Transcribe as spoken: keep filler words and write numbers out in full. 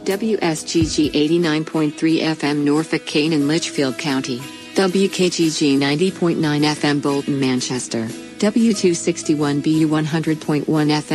W S G G eighty-nine point three F M Norfolk, Kane and Litchfield County, W K G G ninety point nine F M Bolton, Manchester, W two sixty-one B U one hundred point one F M